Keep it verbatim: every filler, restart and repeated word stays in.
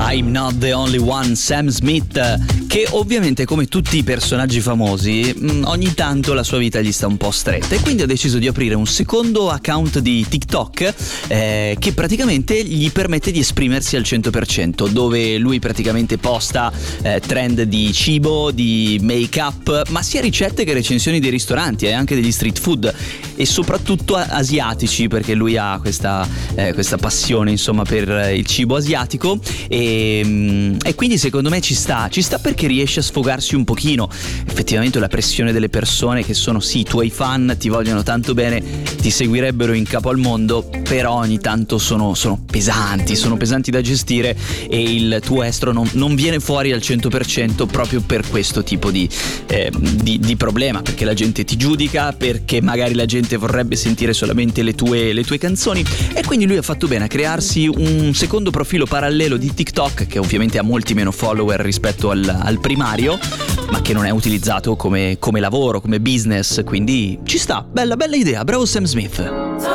I'm Not the Only One, Sam Smith, che ovviamente come tutti i personaggi famosi ogni tanto la sua vita gli sta un po' stretta e quindi ha deciso di aprire un secondo account di TikTok eh, che praticamente gli permette di esprimersi al cento per cento, dove lui praticamente posta eh, trend di cibo, di make up, ma sia ricette che recensioni dei ristoranti e anche degli street food e soprattutto asiatici, perché lui ha questa, eh, questa passione insomma per il cibo asiatico e, e quindi secondo me ci sta ci sta perché riesce a sfogarsi un pochino. Effettivamente la pressione delle persone che sono sì tuoi fan, ti vogliono tanto bene, ti seguirebbero in capo al mondo, però ogni tanto sono, sono pesanti sono pesanti da gestire e il tuo estro non, non viene fuori al cento per cento proprio per questo tipo di, eh, di, di problema, perché la gente ti giudica, perché magari la gente vorrebbe sentire solamente le tue, le tue canzoni e quindi lui ha fatto bene a crearsi un secondo profilo parallelo di TikTok che ovviamente ha molti meno follower rispetto al, al primario, ma che non è utilizzato come, come lavoro, come business, quindi ci sta, bella bella idea, bravo Sam Smith.